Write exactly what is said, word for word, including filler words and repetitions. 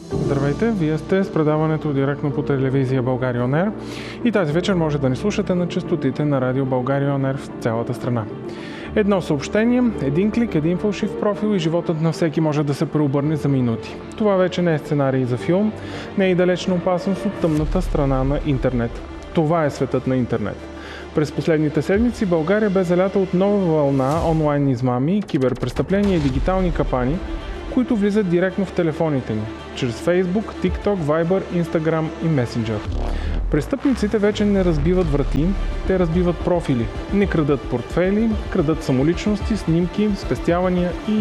Здравейте, вие сте с предаването директно по телевизия България Он Ер и тази вечер може да ни слушате на честотите на радио България Он Ер в цялата страна. Едно съобщение, един клик, един фалшив профил и животът на всеки може да се преобърне за минути. Това вече не е сценарий за филм, не е и далечна опасност от тъмната страна на интернет. Това е светът на интернет. През последните седмици България бе залята от нова вълна онлайн измами, киберпрестъпления и дигитални капани, които влизат директно в телефоните ни, чрез Facebook, TikTok, Viber, Instagram и Messenger. Престъпниците вече не разбиват врати, те разбиват профили, не крадат портфейли, крадат самоличности, снимки, спестявания и